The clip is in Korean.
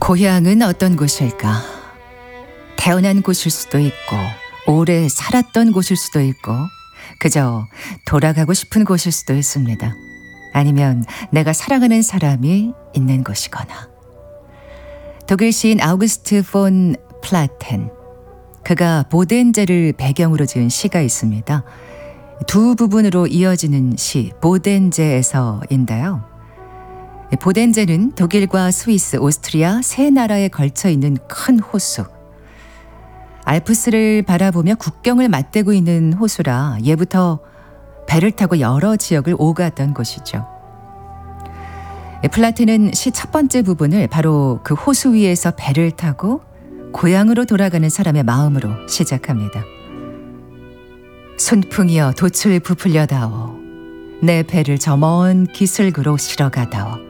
고향은 어떤 곳일까? 태어난 곳일 수도 있고 오래 살았던 곳일 수도 있고 그저 돌아가고 싶은 곳일 수도 있습니다. 아니면 내가 사랑하는 사람이 있는 곳이거나. 독일 시인 아우구스트 폰 플라텐, 그가 보덴제를 배경으로 지은 시가 있습니다. 두 부분으로 이어지는 시 보덴제에서인데요. 보덴제는 독일과 스위스, 오스트리아 세 나라에 걸쳐 있는 큰 호수. 알프스를 바라보며 국경을 맞대고 있는 호수라 예부터 배를 타고 여러 지역을 오갔던 곳이죠. 플라텐은 시 첫 번째 부분을 바로 그 호수 위에서 배를 타고 고향으로 돌아가는 사람의 마음으로 시작합니다. 손풍이여 돛을 부풀려다오. 내 배를 저 먼 기슭으로 실어가다오.